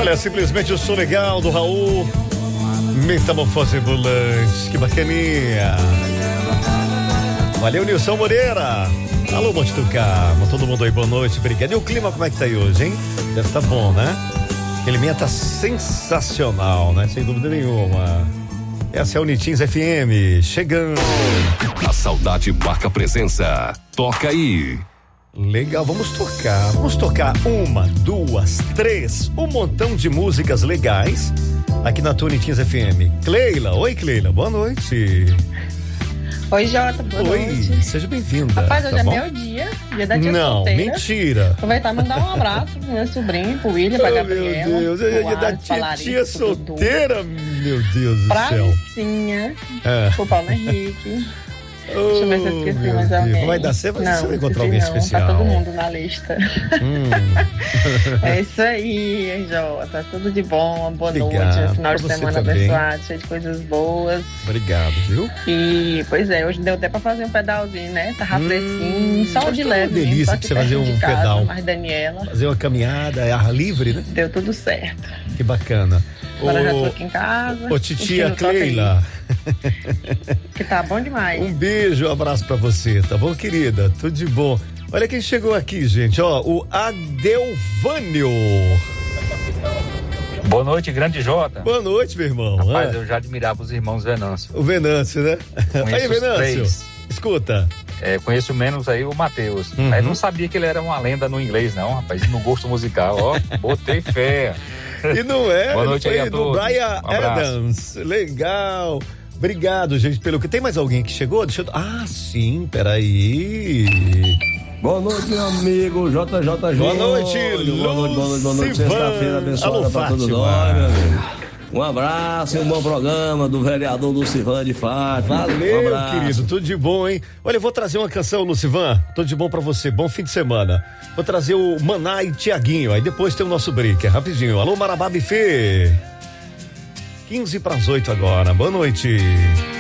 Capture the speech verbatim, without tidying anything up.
Olha, simplesmente eu sou legal do Raul. Metamorfose ambulante, que bacaninha. Valeu, Nilson Moreira. Alô, Botucá, todo mundo aí, boa noite, obrigado. E o clima, como é que tá aí hoje, hein? Deve estar tá bom, né? O clima tá sensacional, né? Sem dúvida nenhuma. Essa é a Unitins F M, chegando. A saudade marca presença. Toca aí. Legal, vamos tocar. Vamos tocar uma, duas, três, um montão de músicas legais aqui na Unitins F M. Cleila, oi Cleila, boa noite. Oi, Jota, boa Oi, noite. Oi, seja bem-vinda. Rapaz, hoje tá é bom? meu dia, dia da tia Não, solteira. mentira. Aproveitar e mandar um abraço pro meu sobrinho, pro William, pra Oh, Gabriela. meu Deus, é dia da Alisson, tia, Larissa, tia pro Dudu, solteira, meu Deus do pra céu. Licinha, É. pro Paulo Henrique. Oh, Deixa eu ver se eu esqueci mais meu alguém. Deus. Vai dar certo, Não, você vai encontrar esqueci alguém não, especial. Tá todo mundo na lista. Hum. É isso aí, Jota. Tudo de bom, boa Obrigado, noite. Um final de pra você semana também. abençoado, cheio de coisas boas. Obrigado, viu? E, pois é, hoje deu até pra fazer um pedalzinho, né? Tava Hum, fresquinho, só de mas leve. uma delícia mesmo, só que aqui você fazer pertinho um de casa, pedal. Mas Daniela, Fazer uma caminhada, é ar livre, né? deu tudo certo. Que bacana. Agora Ô, já tô aqui em casa. Ô, titia curtindo o toque aí, Cleila. que tá bom demais. Um beijo, um abraço pra você, tá bom, querida? Tudo de bom. Olha quem chegou aqui, gente, ó, o Adelvânio. Boa noite, grande Jota. Boa noite, meu irmão. Rapaz, Ah, eu já admirava os irmãos Venâncio. o Venâncio, né? Conheço Aí, os Venâncio, três. escuta. É, conheço menos aí o Matheus. Uhum. Mas não sabia que ele era uma lenda no inglês, não, rapaz. No gosto musical, ó. Botei fé. E não é, Boa noite foi aí a do todos. Brian Um abraço. Adams. Legal. Obrigado, gente, pelo que. Tem mais alguém que chegou? Deixa eu... Ah, sim, peraí. Boa noite, meu amigo J J Júnior. Boa noite, Boa noite, boa noite, boa noite. Lucivan. Sexta-feira abençoada Alô, pra todos Fátima. nós, meu amigo. Um abraço e um bom programa do vereador Lucivan de Fátima. Valeu, um abraço. querido, tudo de bom, hein? Olha, eu vou trazer uma canção, Lucivan, tudo de bom pra você, bom fim de semana. Vou trazer o Maná e Tiaguinho, aí depois tem o nosso break, é rapidinho. Alô, Marabá Buffet. quinze para as oito agora, boa noite.